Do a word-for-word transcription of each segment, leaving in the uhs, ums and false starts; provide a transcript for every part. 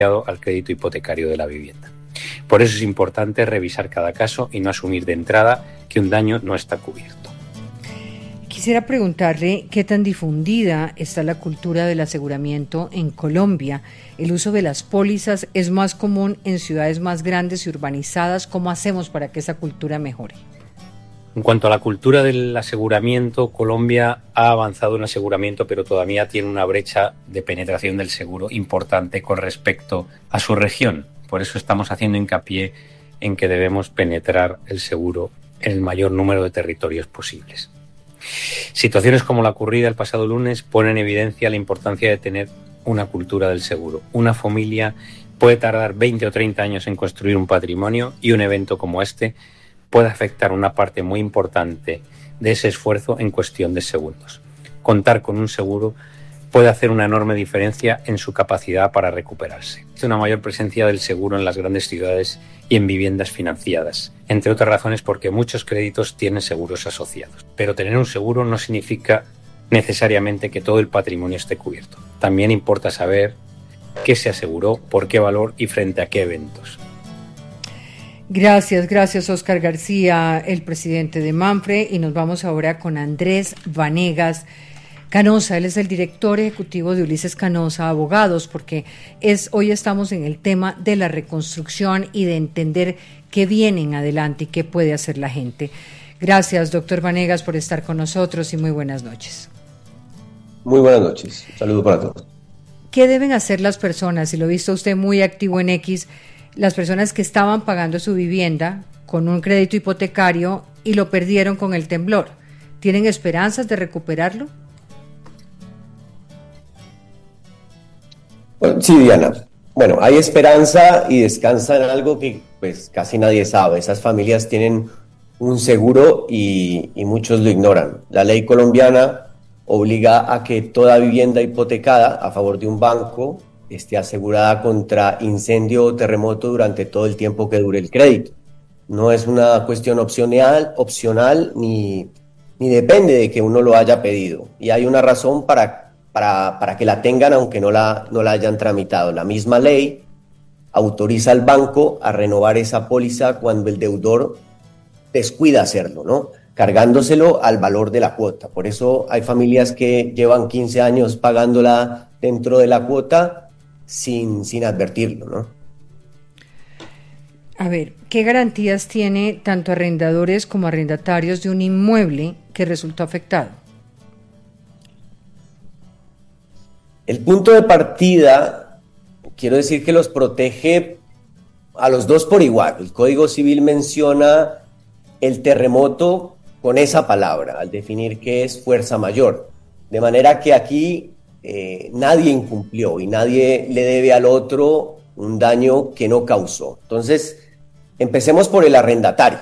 al crédito hipotecario de la vivienda. Por eso es importante revisar cada caso y no asumir de entrada que un daño no está cubierto. Quisiera preguntarle qué tan difundida está la cultura del aseguramiento en Colombia. ¿El uso de las pólizas es más común en ciudades más grandes y urbanizadas? ¿Cómo hacemos para que esa cultura mejore? En cuanto a la cultura del aseguramiento, Colombia ha avanzado en aseguramiento, pero todavía tiene una brecha de penetración del seguro importante con respecto a su región. Por eso estamos haciendo hincapié en que debemos penetrar el seguro en el mayor número de territorios posibles. Situaciones como la ocurrida el pasado lunes ponen en evidencia la importancia de tener una cultura del seguro. Una familia puede tardar veinte o treinta años en construir un patrimonio y un evento como este puede afectar una parte muy importante de ese esfuerzo en cuestión de segundos. Contar con un seguro puede hacer una enorme diferencia en su capacidad para recuperarse. Es una mayor presencia del seguro en las grandes ciudades y en viviendas financiadas, entre otras razones porque muchos créditos tienen seguros asociados. Pero tener un seguro no significa necesariamente que todo el patrimonio esté cubierto. También importa saber qué se aseguró, por qué valor y frente a qué eventos. Gracias, gracias Óscar García, el presidente de Manfre, y nos vamos ahora con Andrés Vanegas Canosa. Él es el director ejecutivo de Ulises Canosa Abogados, porque es hoy estamos en el tema de la reconstrucción y de entender qué viene en adelante y qué puede hacer la gente. Gracias, doctor Vanegas, por estar con nosotros y muy buenas noches. Muy buenas noches, un saludo para todos. ¿Qué deben hacer las personas? Y lo he visto usted muy activo en X, las personas que estaban pagando su vivienda con un crédito hipotecario y lo perdieron con el temblor. ¿Tienen esperanzas de recuperarlo? Bueno, sí, Diana. Bueno, hay esperanza y descansa en algo que pues casi nadie sabe. Esas familias tienen un seguro y, y muchos lo ignoran. La ley colombiana obliga a que toda vivienda hipotecada a favor de un banco esté asegurada contra incendio o terremoto durante todo el tiempo que dure el crédito. No es una cuestión opcional, opcional ni, ni depende de que uno lo haya pedido. Y hay una razón para, para, para que la tengan aunque no la, no la hayan tramitado. La misma ley autoriza al banco a renovar esa póliza cuando el deudor descuida hacerlo, ¿no? Cargándoselo al valor de la cuota. Por eso hay familias que llevan quince años pagándola dentro de la cuota sin, sin advertirlo, ¿no? A ver, ¿qué garantías tiene tanto arrendadores como arrendatarios de un inmueble que resultó afectado? El punto de partida, quiero decir que los protege a los dos por igual. El Código Civil menciona el terremoto con esa palabra, al definir qué es fuerza mayor. De manera que aquí eh, nadie incumplió y nadie le debe al otro un daño que no causó. Entonces, empecemos por el arrendatario.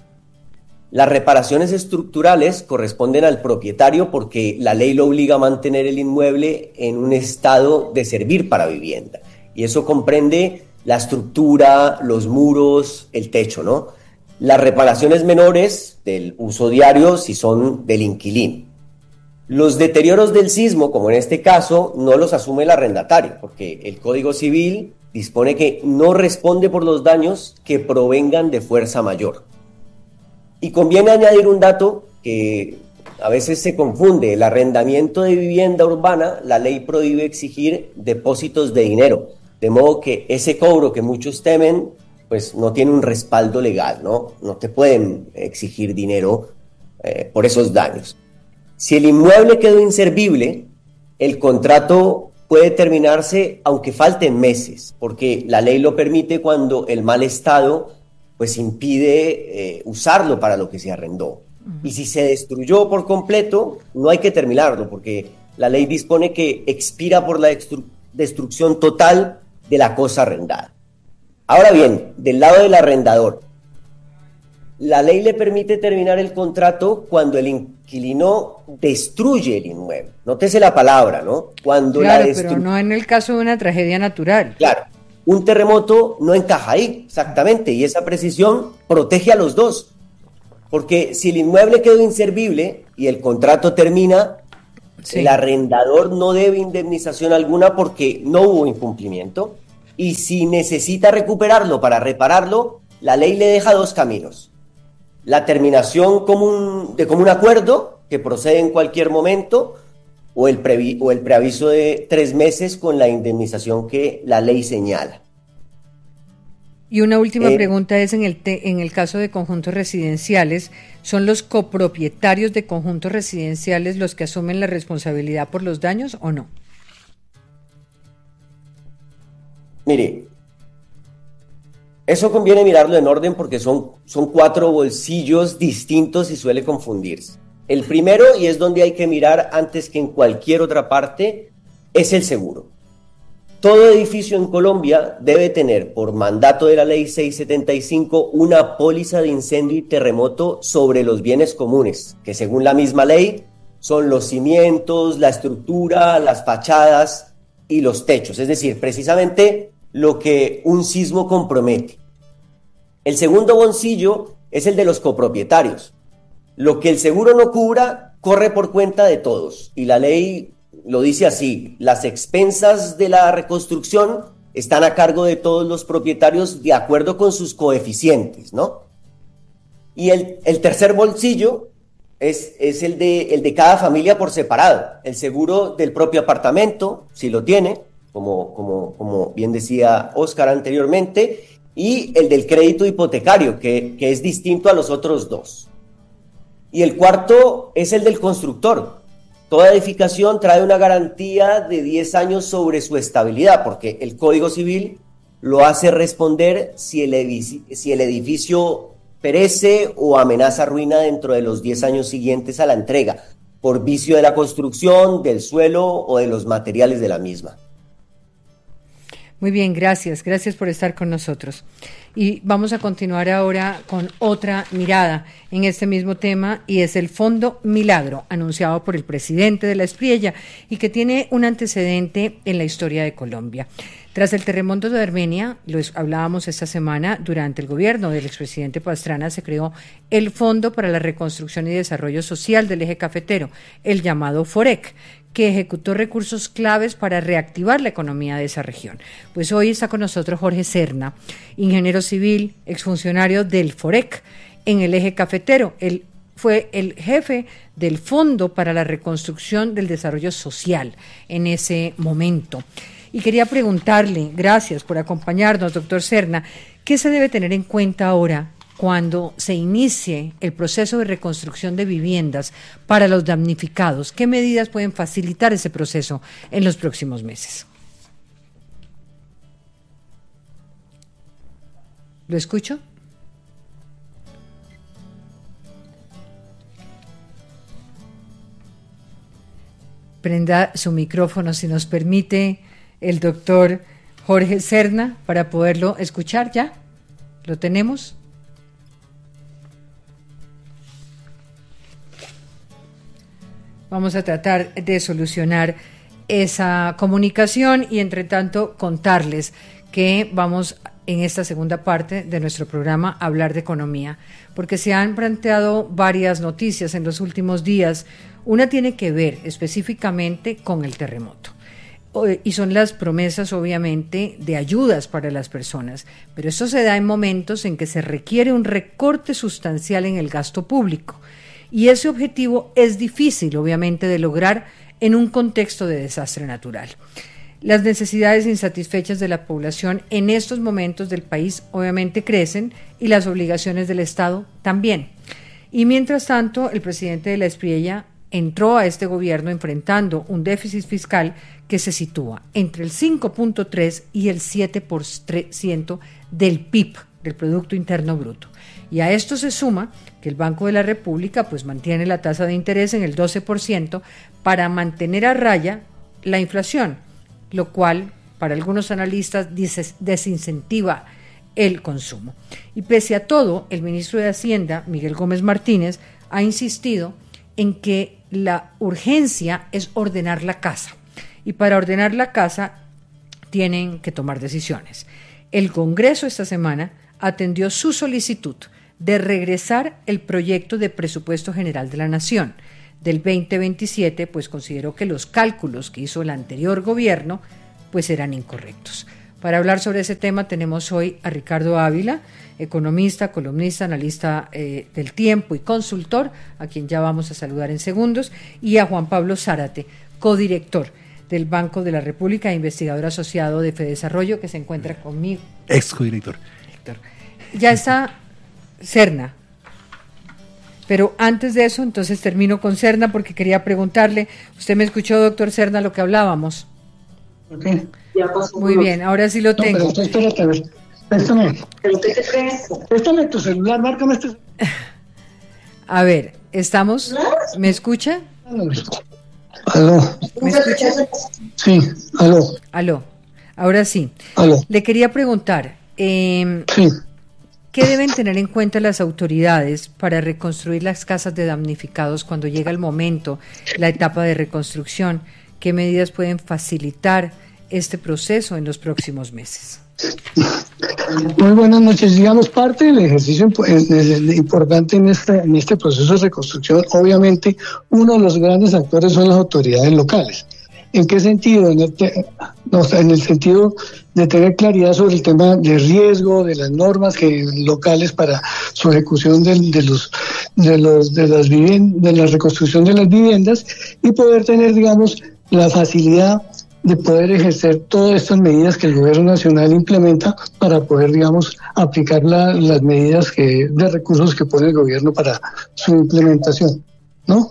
Las reparaciones estructurales corresponden al propietario porque la ley lo obliga a mantener el inmueble en un estado de servir para vivienda. Y eso comprende la estructura, los muros, el techo, ¿no? Las reparaciones menores del uso diario si son del inquilino. Los deterioros del sismo, como en este caso, no los asume el arrendatario, porque el Código Civil dispone que no responde por los daños que provengan de fuerza mayor. Y conviene añadir un dato que a veces se confunde. El arrendamiento de vivienda urbana, la ley prohíbe exigir depósitos de dinero, de modo que ese cobro que muchos temen pues no tiene un respaldo legal, ¿no? No te pueden exigir dinero eh, por esos daños. Si el inmueble quedó inservible, el contrato puede terminarse aunque falten meses, porque la ley lo permite cuando el mal estado pues impide eh, usarlo para lo que se arrendó. Uh-huh. Y si se destruyó por completo, no hay que terminarlo, porque la ley dispone que expira por la destru- destrucción total de la cosa arrendada. Ahora bien, del lado del arrendador, la ley le permite terminar el contrato cuando el inquilino destruye el inmueble. Nótese la palabra, ¿no? Cuando claro, la destru- pero no en el caso de una tragedia natural. Claro, un terremoto no encaja ahí, exactamente, y esa precisión protege a los dos. Porque si el inmueble quedó inservible y el contrato termina, sí, el arrendador no debe indemnización alguna porque no hubo incumplimiento. y si necesita recuperarlo para repararlo, la ley le deja dos caminos. La terminación común, de común acuerdo, que procede en cualquier momento, o el, previ, o el preaviso de tres meses con la indemnización que la ley señala. Y una última eh, pregunta es, en el, te, en el caso de conjuntos residenciales, ¿son los copropietarios de conjuntos residenciales los que asumen la responsabilidad por los daños o no? Mire, eso conviene mirarlo en orden porque son, son cuatro bolsillos distintos y suele confundirse. El primero, y es donde hay que mirar antes que en cualquier otra parte, es el seguro. Todo edificio en Colombia debe tener, por mandato de la ley seiscientos setenta y cinco, una póliza de incendio y terremoto sobre los bienes comunes, que según la misma ley son los cimientos, la estructura, las fachadas y los techos, es decir, precisamente lo que un sismo compromete. El segundo bolsillo es el de los copropietarios. Lo que el seguro no cubra corre por cuenta de todos, y la ley lo dice así: las expensas de la reconstrucción están a cargo de todos los propietarios de acuerdo con sus coeficientes, ¿no? Y el, el tercer bolsillo es, es el, de, el de cada familia por separado. El seguro del propio apartamento, si lo tiene, como, como, como bien decía Óscar anteriormente, y el del crédito hipotecario, que, que es distinto a los otros dos. Y el cuarto es el del constructor. Toda edificación trae una garantía de diez años sobre su estabilidad, porque el Código Civil lo hace responder si el edificio, si el edificio perece o amenaza ruina dentro de los diez años siguientes a la entrega, por vicio de la construcción, del suelo o de los materiales de la misma. Muy bien, gracias, gracias por estar con nosotros. Y vamos a continuar ahora con otra mirada en este mismo tema, y es el Fondo Milagro, anunciado por el presidente de la Espriella y que tiene un antecedente en la historia de Colombia. Tras el terremoto de Armenia, lo hablábamos esta semana, durante el gobierno del expresidente Pastrana se creó el Fondo para la Reconstrucción y Desarrollo Social del Eje Cafetero, el llamado FOREC, que ejecutó recursos claves para reactivar la economía de esa región. Pues hoy está con nosotros Jorge Serna, ingeniero civil, exfuncionario del FOREC en el Eje Cafetero. Él fue el jefe del Fondo para la Reconstrucción del Desarrollo Social en ese momento. Y quería preguntarle, gracias por acompañarnos, doctor Serna, ¿qué se debe tener en cuenta ahora cuando se inicie el proceso de reconstrucción de viviendas para los damnificados? ¿Qué medidas pueden facilitar ese proceso en los próximos meses? ¿Lo escucho? Prenda su micrófono, si nos permite, el doctor Jorge Serna, para poderlo escuchar ya. ¿Lo tenemos? Vamos a tratar de solucionar esa comunicación y, entre tanto, contarles que vamos en esta segunda parte de nuestro programa a hablar de economía, porque se han planteado varias noticias en los últimos días. Una tiene que ver específicamente con el terremoto, y son las promesas, obviamente, de ayudas para las personas, pero eso se da en momentos en que se requiere un recorte sustancial en el gasto público. Y ese objetivo es difícil, obviamente, de lograr en un contexto de desastre natural. Las necesidades insatisfechas de la población en estos momentos del país obviamente crecen, y las obligaciones del Estado también. Y mientras tanto, el presidente de la Espriella entró a este gobierno enfrentando un déficit fiscal que se sitúa entre el cinco punto tres y el siete por ciento del P I B, del Producto Interno Bruto. Y a esto se suma que el Banco de la República pues mantiene la tasa de interés en el doce por ciento para mantener a raya la inflación, lo cual para algunos analistas desincentiva el consumo. Y pese a todo, el ministro de Hacienda, Miguel Gómez Martínez, ha insistido en que la urgencia es ordenar la casa, y para ordenar la casa tienen que tomar decisiones. El Congreso esta semana atendió su solicitud de regresar el proyecto de presupuesto general de la Nación del veinte veintisiete, pues consideró que los cálculos que hizo el anterior gobierno pues eran incorrectos. Para hablar sobre ese tema tenemos hoy a Ricardo Ávila, economista, columnista, analista eh, del tiempo y consultor, a quien ya vamos a saludar en segundos, y a Juan Pablo Zárate, codirector del Banco de la República e investigador asociado de Fedesarrollo, que se encuentra conmigo. Ex codirector. Ya está Serna. Pero antes de eso, entonces termino con Serna porque quería preguntarle, usted me escuchó, doctor Serna, lo que hablábamos. Okay. Muy bien, ahora sí lo tengo. No, pero espérate, a ver. Préstame. Préstame tu celular, márcame este. A ver, ¿estamos? ¿Me escucha? Aló. ¿Me escucha? Sí, aló. Aló, ahora sí. Aló. Le quería preguntar, eh, sí. ¿qué deben tener en cuenta las autoridades para reconstruir las casas de damnificados cuando llega el momento, la etapa de reconstrucción? ¿Qué medidas pueden facilitar este proceso en los próximos meses? Muy buenas noches. Digamos, parte del ejercicio importante en este, en este proceso de reconstrucción, obviamente, uno de los grandes actores son las autoridades locales. ¿En qué sentido? En el, te, no, en el sentido de tener claridad sobre el tema de riesgo, de las normas que, locales para su ejecución de, de los de los de las viviendas, de la reconstrucción de las viviendas, y poder tener, digamos, la facilidad de poder ejercer todas estas medidas que el gobierno nacional implementa para poder, digamos, aplicar la, las medidas que, de recursos que pone el gobierno para su implementación, ¿no?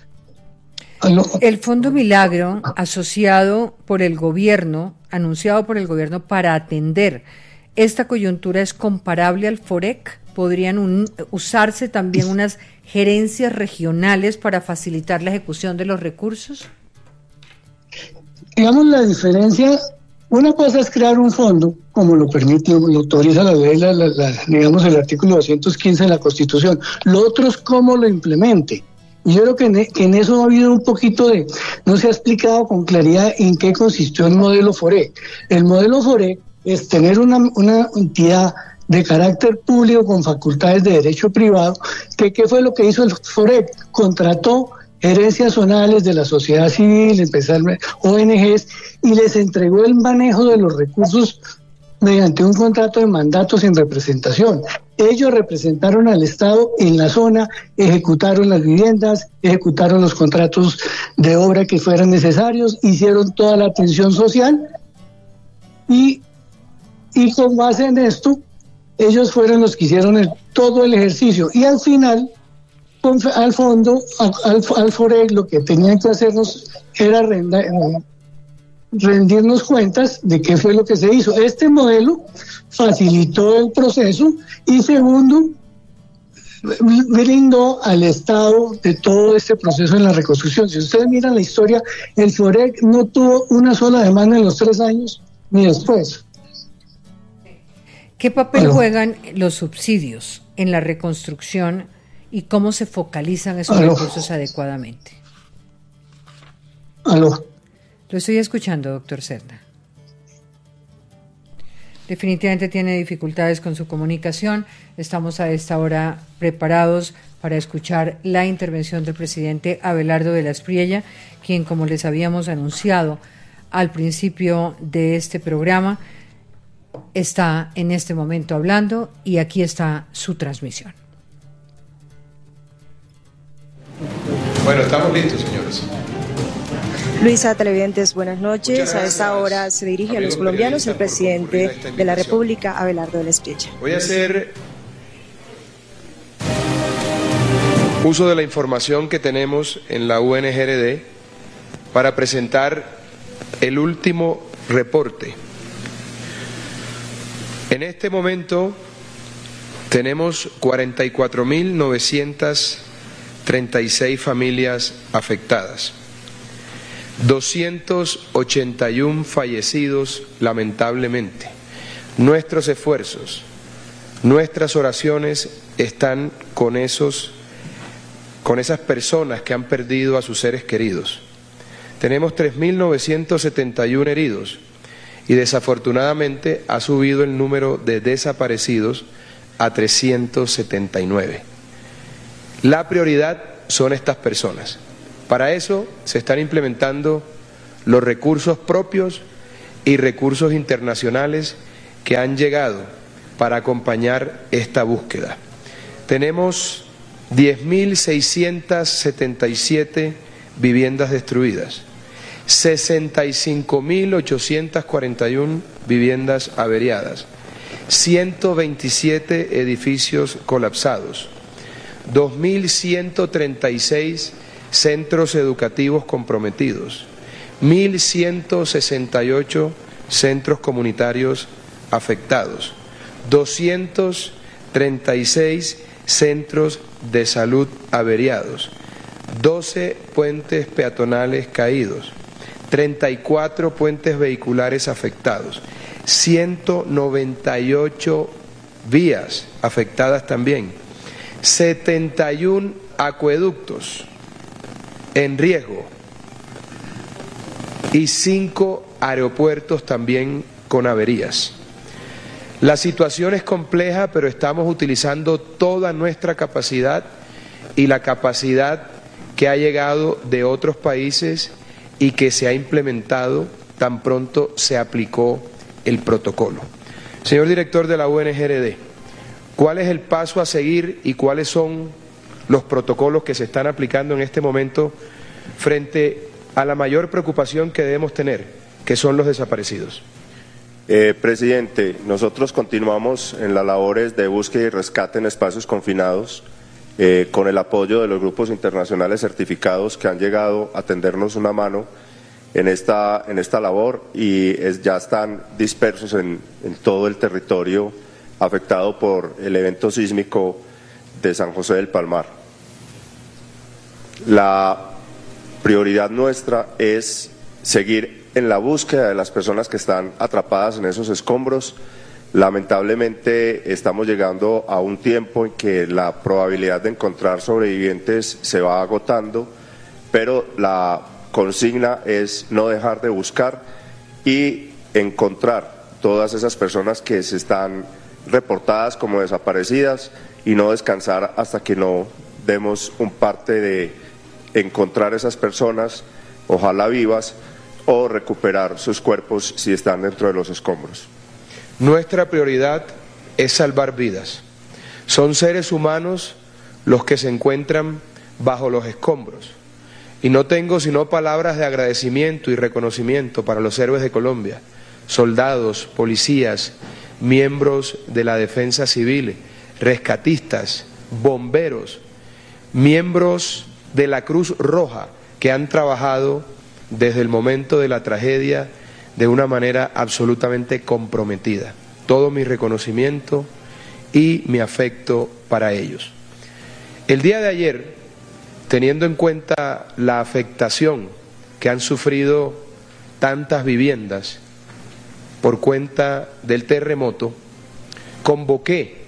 El Fondo Milagro, asociado por el gobierno, anunciado por el gobierno para atender esta coyuntura, ¿es comparable al FOREC? ¿Podrían un, usarse también unas gerencias regionales para facilitar la ejecución de los recursos? Digamos, la diferencia, una cosa es crear un fondo, como lo permite, lo autoriza la ley, la, la, la, digamos, el artículo doscientos quince de la Constitución. Lo otro es cómo lo implemente. Yo creo que en, que en eso ha habido un poquito de, no se ha explicado con claridad en qué consistió el modelo FOREC. El modelo FOREC es tener una, una entidad de carácter público con facultades de derecho privado, que qué fue lo que hizo el FOREC, contrató gerencias zonales de la sociedad civil, especialmente O N Ges, y les entregó el manejo de los recursos mediante un contrato de mandato sin representación. Ellos representaron al Estado en la zona, ejecutaron las viviendas, ejecutaron los contratos de obra que fueran necesarios, hicieron toda la atención social y, y con base en esto, ellos fueron los que hicieron el, todo el ejercicio. Y al final, con, al fondo, al, al FOREC, lo que tenían que hacernos era renda, eh, rendirnos cuentas de qué fue lo que se hizo. Este modelo facilitó el proceso y segundo, brindó al Estado de todo este proceso en la reconstrucción. Si ustedes miran la historia, el FOREC no tuvo una sola demanda en los tres años ni después. ¿Qué papel Aló. juegan los subsidios en la reconstrucción y cómo se focalizan esos Aló. recursos adecuadamente? Aló. Lo estoy escuchando, doctor Serna. Definitivamente tiene dificultades con su comunicación. Estamos a esta hora preparados para escuchar la intervención del presidente Abelardo de la Espriella, quien, como les habíamos anunciado al principio de este programa, está en este momento hablando y aquí está su transmisión. Bueno, estamos listos, señores. Luisa, televidentes, buenas noches. A esta hora se dirige a los colombianos el presidente de la República, Abelardo de la Espriella. Voy a hacer uso de la información que tenemos en la U N G R D para presentar el último reporte. En este momento tenemos cuarenta y cuatro mil novecientas treinta y seis familias afectadas. doscientos ochenta y uno fallecidos, lamentablemente. Nuestros esfuerzos, nuestras oraciones están con esos, con esas personas que han perdido a sus seres queridos. Tenemos tres mil novecientos setenta y uno heridos y desafortunadamente ha subido el número de desaparecidos a trescientos setenta y nueve. La prioridad son estas personas. Para eso se están implementando los recursos propios y recursos internacionales que han llegado para acompañar esta búsqueda. Tenemos diez mil seiscientas setenta y siete viviendas destruidas, sesenta y cinco mil ochocientas cuarenta y uno viviendas averiadas, ciento veintisiete edificios colapsados, dos mil ciento treinta y seis centros educativos comprometidos, mil ciento sesenta y ocho centros comunitarios afectados, doscientos treinta y seis centros de salud averiados, doce puentes peatonales caídos, treinta y cuatro puentes vehiculares afectados, ciento noventa y ocho vías afectadas también, setenta y uno acueductos en riesgo y cinco aeropuertos también con averías. La situación es compleja, pero estamos utilizando toda nuestra capacidad y la capacidad que ha llegado de otros países y que se ha implementado tan pronto se aplicó el protocolo. Señor director de la U N G R D, ¿cuál es el paso a seguir y cuáles son los protocolos que se están aplicando en este momento frente a la mayor preocupación que debemos tener, que son los desaparecidos? Eh, presidente, nosotros continuamos en las labores de búsqueda y rescate en espacios confinados eh, con el apoyo de los grupos internacionales certificados que han llegado a tendernos una mano en esta, en esta labor y es, ya están dispersos en, en todo el territorio afectado por el evento sísmico de San José del Palmar. La prioridad nuestra es seguir en la búsqueda de las personas que están atrapadas en esos escombros. Lamentablemente estamos llegando a un tiempo en que la probabilidad de encontrar sobrevivientes se va agotando, pero la consigna es no dejar de buscar y encontrar todas esas personas que se están reportadas como desaparecidas y no descansar hasta que no demos un parte de encontrar esas personas, ojalá vivas, o recuperar sus cuerpos si están dentro de los escombros. Nuestra prioridad es salvar vidas. Son seres humanos los que se encuentran bajo los escombros. Y no tengo sino palabras de agradecimiento y reconocimiento para los héroes de Colombia, soldados, policías, miembros de la defensa civil, rescatistas, bomberos, miembros de la Cruz Roja que han trabajado desde el momento de la tragedia de una manera absolutamente comprometida. Todo mi reconocimiento y mi afecto para ellos. El día de ayer, teniendo en cuenta la afectación que han sufrido tantas viviendas por cuenta del terremoto, convoqué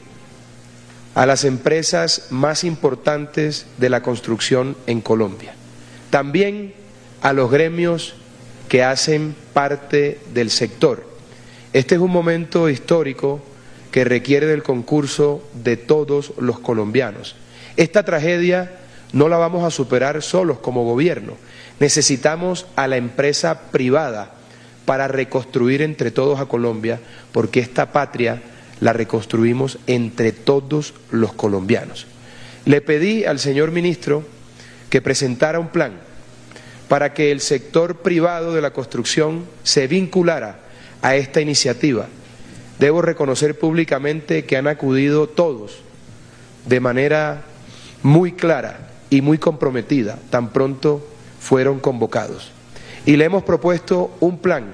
a las empresas más importantes de la construcción en Colombia. También a los gremios que hacen parte del sector. Este es un momento histórico que requiere del concurso de todos los colombianos. Esta tragedia no la vamos a superar solos como gobierno. Necesitamos a la empresa privada para reconstruir entre todos a Colombia, porque esta patria la reconstruimos entre todos los colombianos. Le pedí al señor ministro que presentara un plan para que el sector privado de la construcción se vinculara a esta iniciativa. Debo reconocer públicamente que han acudido todos de manera muy clara y muy comprometida, tan pronto fueron convocados. Y le hemos propuesto un plan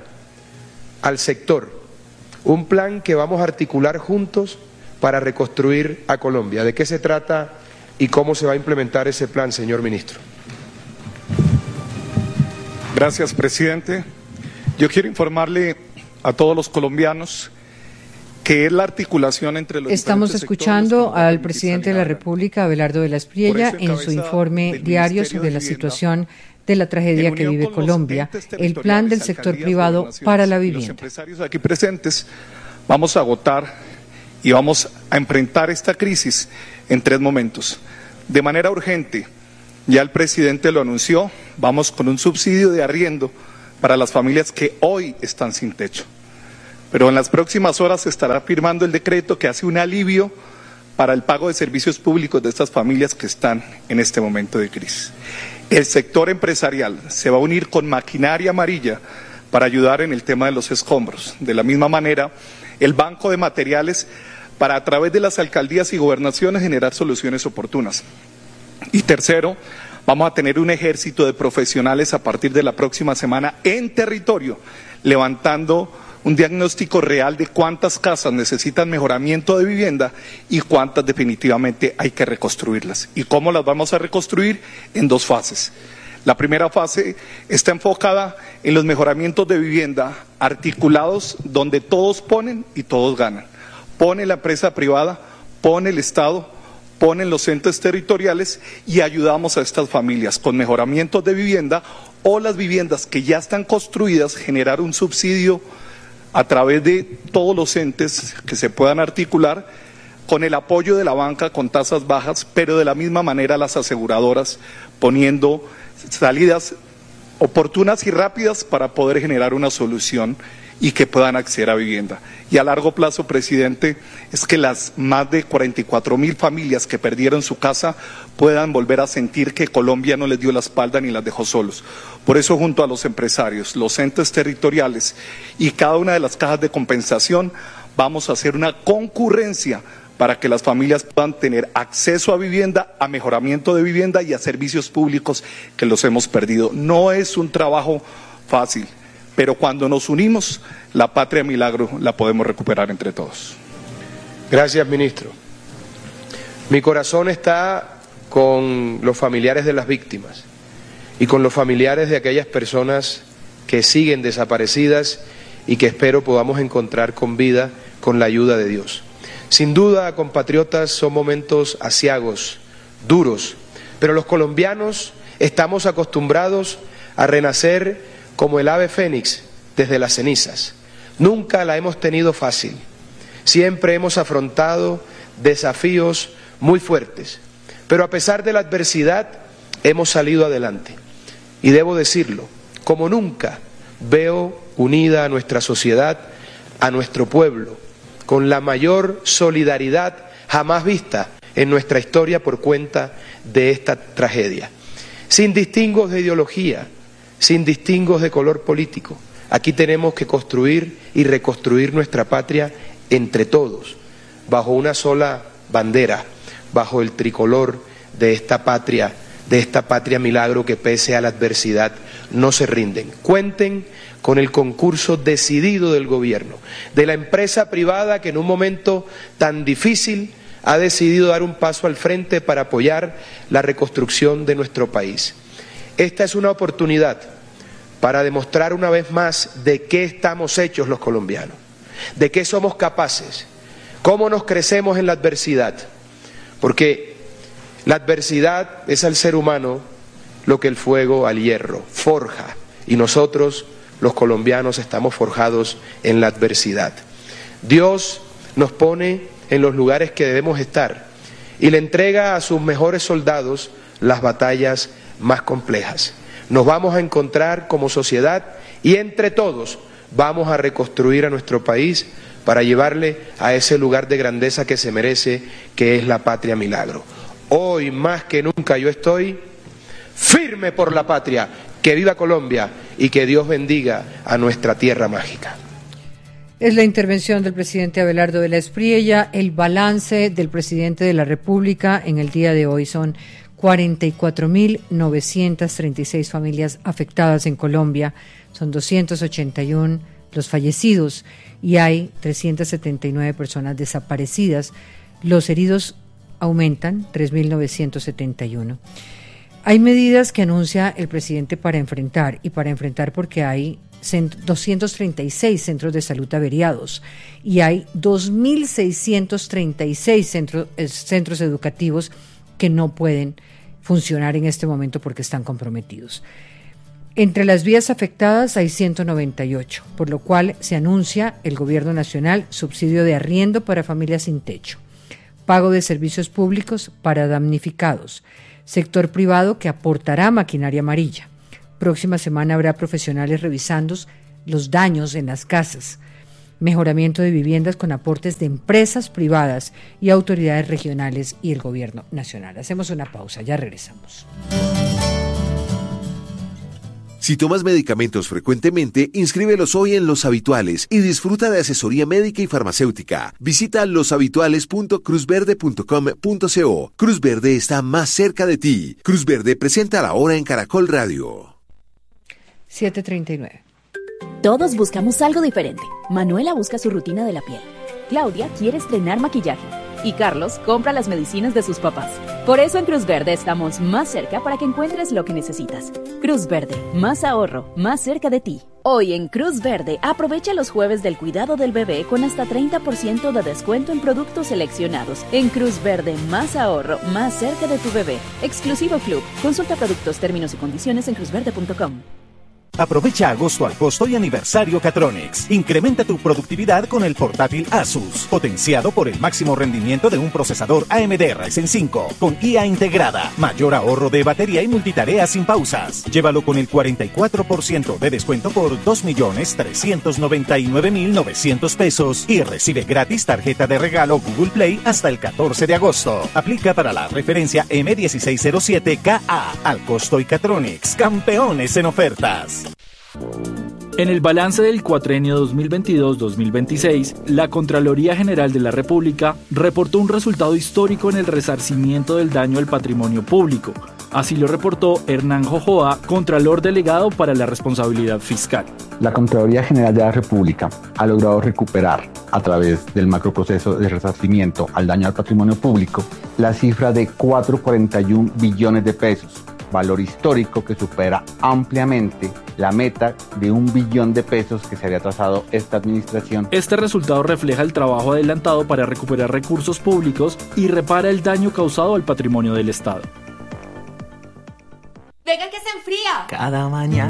al sector, un plan que vamos a articular juntos para reconstruir a Colombia. ¿De qué se trata y cómo se va a implementar ese plan, señor ministro? Gracias, presidente. Yo quiero informarle a todos los colombianos que es la articulación entre los Estamos escuchando al presidente de la República, Abelardo de la Espriella, en su informe diario sobre la situación de la tragedia que vive Colombia, el plan del sector privado para la vivienda. Los empresarios aquí presentes vamos a agotar y vamos a enfrentar esta crisis en tres momentos. De manera urgente, ya el presidente lo anunció, vamos con un subsidio de arriendo para las familias que hoy están sin techo. Pero en las próximas horas se estará firmando el decreto que hace un alivio para el pago de servicios públicos de estas familias que están en este momento de crisis. El sector empresarial se va a unir con Maquinaria Amarilla para ayudar en el tema de los escombros. De la misma manera, el Banco de Materiales para, a través de las alcaldías y gobernaciones, generar soluciones oportunas. Y tercero, vamos a tener un ejército de profesionales a partir de la próxima semana en territorio, levantando un diagnóstico real de cuántas casas necesitan mejoramiento de vivienda y cuántas definitivamente hay que reconstruirlas. ¿Y cómo las vamos a reconstruir? En dos fases. La primera fase está enfocada en los mejoramientos de vivienda articulados donde todos ponen y todos ganan. Pone la empresa privada, pone el Estado, ponen los entes territoriales y ayudamos a estas familias con mejoramientos de vivienda o las viviendas que ya están construidas, generar un subsidio a través de todos los entes que se puedan articular con el apoyo de la banca con tasas bajas, pero de la misma manera las aseguradoras poniendo salidas oportunas y rápidas para poder generar una solución y que puedan acceder a vivienda. Y a largo plazo, presidente, es que las más de cuarenta y cuatro mil familias que perdieron su casa puedan volver a sentir que Colombia no les dio la espalda ni las dejó solos. Por eso, junto a los empresarios, los entes territoriales y cada una de las cajas de compensación, vamos a hacer una concurrencia para que las familias puedan tener acceso a vivienda, a mejoramiento de vivienda y a servicios públicos que los hemos perdido. No es un trabajo fácil, pero cuando nos unimos, la patria milagro la podemos recuperar entre todos. Gracias, ministro. Mi corazón está con los familiares de las víctimas y con los familiares de aquellas personas que siguen desaparecidas y que espero podamos encontrar con vida con la ayuda de Dios. Sin duda, compatriotas, son momentos aciagos, duros, pero los colombianos estamos acostumbrados a renacer como el ave fénix desde las cenizas. Nunca la hemos tenido fácil. Siempre hemos afrontado desafíos muy fuertes, pero a pesar de la adversidad hemos salido adelante. Y debo decirlo, como nunca veo unida a nuestra sociedad, a nuestro pueblo, con la mayor solidaridad jamás vista en nuestra historia por cuenta de esta tragedia. Sin distingos de ideología, sin distingos de color político, aquí tenemos que construir y reconstruir nuestra patria entre todos, bajo una sola bandera, bajo el tricolor de esta patria, de esta patria milagro que pese a la adversidad no se rinden. Cuenten con el concurso decidido del gobierno, de la empresa privada que en un momento tan difícil ha decidido dar un paso al frente para apoyar la reconstrucción de nuestro país. Esta es una oportunidad para demostrar una vez más de qué estamos hechos los colombianos, de qué somos capaces, cómo nos crecemos en la adversidad, porque la adversidad es al ser humano lo que el fuego al hierro forja, y nosotros los colombianos estamos forjados en la adversidad. Dios nos pone en los lugares que debemos estar y le entrega a sus mejores soldados las batallas más complejas. Nos vamos a encontrar como sociedad y entre todos vamos a reconstruir a nuestro país para llevarle a ese lugar de grandeza que se merece, que es la patria milagro. Hoy más que nunca yo estoy firme por la patria. Que viva Colombia y que Dios bendiga a nuestra tierra mágica. Es la intervención del presidente Abelardo de la Espriella. El balance del presidente de la República en el día de hoy son cuarenta y cuatro mil novecientas treinta y seis familias afectadas en Colombia, son doscientos ochenta y uno los fallecidos y hay trescientas setenta y nueve personas desaparecidas. Los heridos aumentan, tres mil novecientos setenta y uno. Hay medidas que anuncia el presidente para enfrentar, y para enfrentar porque hay doscientos treinta y seis centros de salud averiados y hay dos mil seiscientos treinta y seis centros, centros educativos que no pueden funcionar en este momento porque están comprometidos. Entre las vías afectadas hay ciento noventa y ocho, por lo cual se anuncia el Gobierno Nacional subsidio de arriendo para familias sin techo, pago de servicios públicos para damnificados, sector privado que aportará maquinaria amarilla, Próxima semana habrá profesionales revisando los daños en las casas. Mejoramiento de viviendas con aportes de empresas privadas y autoridades regionales y el gobierno nacional. Hacemos una pausa, ya regresamos. Si tomas medicamentos frecuentemente, inscríbelos hoy en Los Habituales y disfruta de asesoría médica y farmacéutica. Visita los habituales punto cruz verde punto com punto co. Cruz Verde está más cerca de ti. Cruz Verde presenta la hora en Caracol Radio. siete treinta y nueve. Todos buscamos algo diferente. Manuela busca su rutina de la piel. Claudia quiere estrenar maquillaje. Y Carlos compra las medicinas de sus papás. Por eso en Cruz Verde estamos más cerca para que encuentres lo que necesitas. Cruz Verde, más ahorro, más cerca de ti. Hoy en Cruz Verde, aprovecha los jueves del cuidado del bebé con hasta treinta por ciento de descuento en productos seleccionados. En Cruz Verde, más ahorro, más cerca de tu bebé. Exclusivo Club. Consulta productos, términos y condiciones en cruz verde punto com. Aprovecha agosto al costo y aniversario Catronics. Incrementa tu productividad con el portátil Asus, potenciado por el máximo rendimiento de un procesador A M D Ryzen cinco, con I A integrada, mayor ahorro de batería y multitarea sin pausas. Llévalo con el cuarenta y cuatro por ciento de descuento por dos millones trescientos noventa y nueve mil novecientos pesos y recibe gratis tarjeta de regalo Google Play hasta el catorce de agosto. Aplica para la referencia M dieciséis cero siete K A. Al costo y Catronics, campeones en ofertas. En el balance del cuatrienio dos mil veintidós dos mil veintiséis, la Contraloría General de la República reportó un resultado histórico en el resarcimiento del daño al patrimonio público. Así lo reportó Hernán Jojoa, Contralor Delegado para la Responsabilidad Fiscal. La Contraloría General de la República ha logrado recuperar, a través del macroproceso de resarcimiento al daño al patrimonio público, la cifra de cuatro coma cuarenta y uno billones de pesos, valor histórico que supera ampliamente la meta de un billón de pesos que se había trazado esta administración. Este resultado refleja el trabajo adelantado para recuperar recursos públicos y repara el daño causado al patrimonio del Estado. ¡Venga que se enfría! Cada mañana